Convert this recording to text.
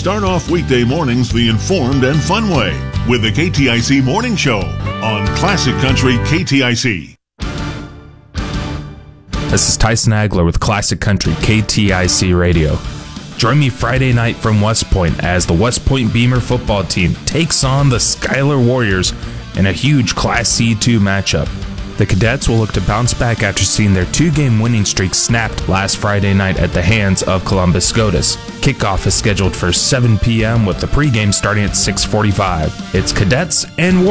Start off weekday mornings the informed and fun way with the KTIC Morning Show on Classic Country KTIC. This is Tyson Agler with Classic Country KTIC Radio. Join me Friday night from West Point as the West Point Beamer football team takes on the Schuyler Warriors in a huge Class C2 matchup. The Cadets will look to bounce back after seeing their 2-game winning streak snapped last Friday night at the hands of Columbus SCOTUS. Kickoff is scheduled for 7 p.m. with the pregame starting at 6:45. It's Cadets and